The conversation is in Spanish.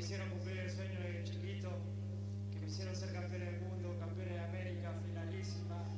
hicieron cumplir el sueño de chiquito, que me hicieron ser campeón del mundo, campeón de América, finalísima.